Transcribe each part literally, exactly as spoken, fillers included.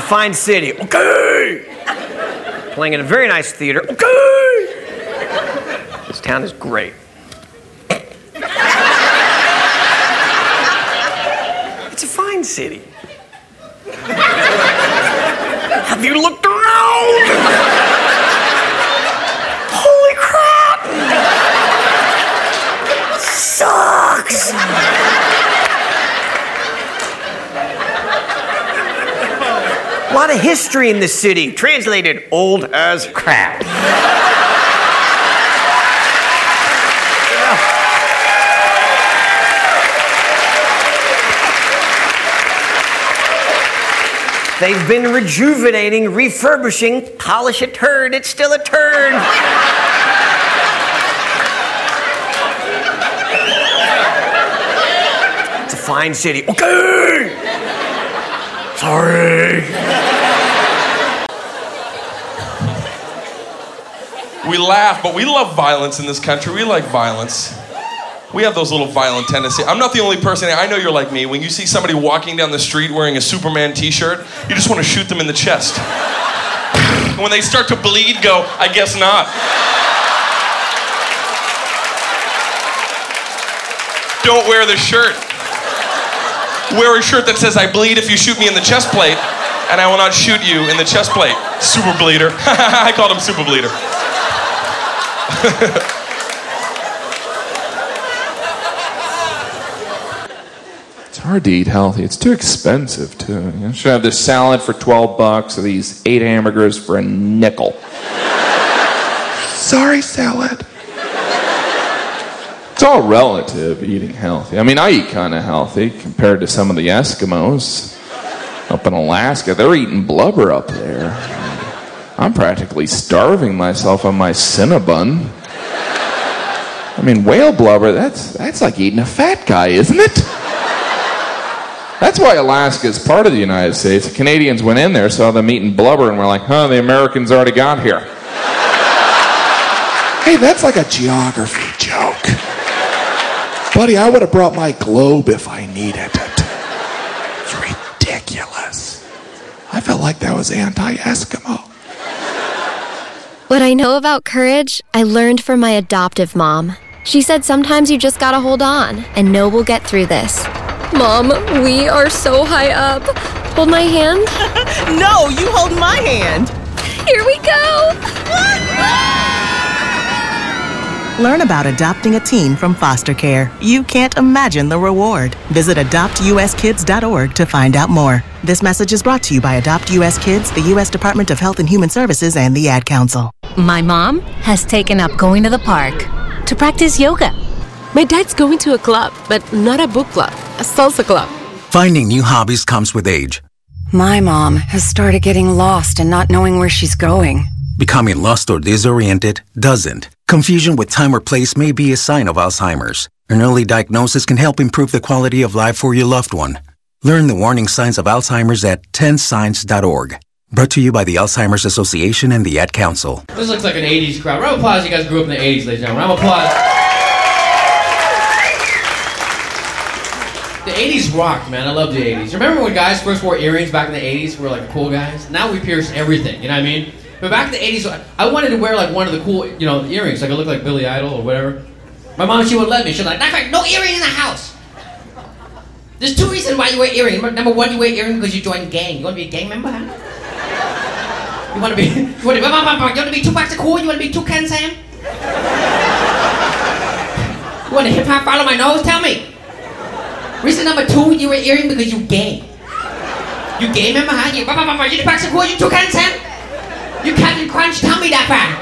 fine city. Okay. Playing in a very nice theater. Okay. This town is great. It's a fine city. Have you looked around? Holy crap! Sucks! A lot of history in this city. Translated, old as crap. They've been rejuvenating, refurbishing, polish a turd, it's still a turd. It's a fine city. Okay! Sorry. We laugh, but we love violence in this country. We like violence. We have those little violent tendencies. I'm not the only person. I know you're like me. When you see somebody walking down the street wearing a Superman t-shirt, you just want to shoot them in the chest. And when they start to bleed, go, I guess not. Don't wear the shirt. Wear a shirt that says, I bleed if you shoot me in the chest plate, and I will not shoot you in the chest plate. Super bleeder. I called him super bleeder. It's hard to eat healthy. It's too expensive, too. You know, should have this salad for twelve bucks or these eight hamburgers for a nickel. Sorry, salad. It's all relative, eating healthy. I mean, I eat kind of healthy compared to some of the Eskimos up in Alaska. They're eating blubber up there. I'm practically starving myself on my Cinnabon. I mean, whale blubber, that's that's like eating a fat guy, isn't it? That's why Alaska is part of the United States. The Canadians went in there, saw them eating blubber, and were like, huh, the Americans already got here. Hey, that's like a geography joke. Buddy, I would have brought my globe if I needed it. It's ridiculous. I felt like that was anti-Eskimo. What I know about courage, I learned from my adoptive mom. She said sometimes you just gotta hold on and know we'll get through this. Mom, we are so high up. Hold my hand. No, you hold my hand. Here we go. Learn about adopting a teen from foster care. You can't imagine the reward. Visit adopt u s kids dot org to find out more. This message is brought to you by Adopt U S Kids, the U S Department of Health and Human Services, and the Ad Council. My mom has taken up going to the park to practice yoga. My dad's going to a club, but not a book club, a salsa club. Finding new hobbies comes with age. My mom has started getting lost and not knowing where she's going. Becoming lost or disoriented doesn't. Confusion with time or place may be a sign of Alzheimer's. An early diagnosis can help improve the quality of life for your loved one. Learn the warning signs of Alzheimer's at ten signs dot org. Brought to you by the Alzheimer's Association and the Ad Council. This looks like an eighties crowd. Round of applause, you guys grew up in the eighties, ladies and gentlemen. Round of applause. The eighties rocked, man. I love the eighties. Remember when guys first wore earrings back in the eighties? We were like cool guys. Now we pierce everything, you know what I mean? But back in the eighties, I wanted to wear like one of the cool, you know, earrings. Like I look like Billy Idol or whatever. My mom, she wouldn't let me. She's like, no earring in the house. There's two reasons why you wear earrings. Number one, you wear earrings because you joined gang. You want to be a gang member, huh? You want to be, you want to be, you want to be Tupac Shakur? You want to be Toucan Sam? You want to hip hop follow my nose? Tell me. Reason number two, you wear earrings because you gay. You gay member, huh? You, you Tupac Shakur? You Toucan Sam? You Captain Crunch? Tell me that fact.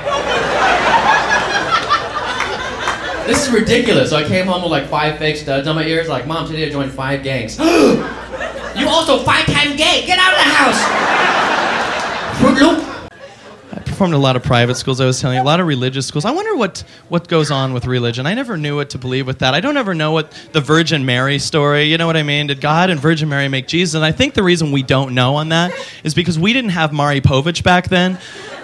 This is ridiculous. So I came home with like five fake studs on my ears. Like, Mom, today I joined five gangs. You also five-time gay. Get out of the house. Fruit Loop. I performed in a lot of private schools, I was telling you, a lot of religious schools. I wonder what, what goes on with religion. I never knew what to believe with that. I don't ever know what the Virgin Mary story, you know what I mean? Did God and Virgin Mary make Jesus? And I think the reason we don't know on that is because we didn't have Maury Povich back then.